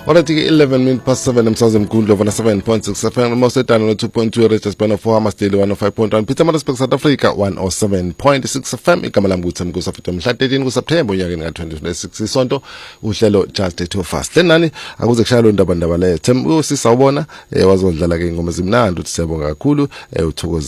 Alright, 11:07 emsazweni Mgundlovu na 7.6 FM, Mosetana no 2.2, Richards Bano 4, Hamasteli 105.1, Peter Marisburg South Africa 107.6 FM. Igama lami nguThembi Safito, mhla 13 kuSeptemba unyakeni ka-2026, isonto uhlelo Just Too Fast. Lenani akuze kushaya ndaba le Thembi usisawubona wazodlala ke ingoma ezimnandi uthi siyabonga kakhulu uthokoza